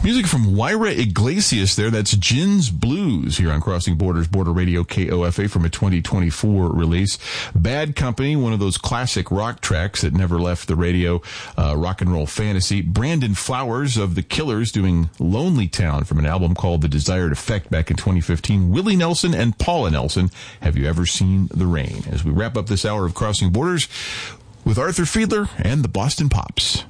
Music from Wyra Iglesias there. That's Gin's Blues here on Crossing Borders Border Radio KOFA from a 2024 release. Bad Company, one of those classic rock tracks that never left the radio. Rock and roll fantasy. Brandon Flowers of The Killers doing Lonely Town from an album called The Desired Effect back in 2015. Willie Nelson and Paula Nelson, Have You Ever Seen the Rain? As we wrap up this hour of Crossing Borders with Arthur Fiedler and the Boston Pops.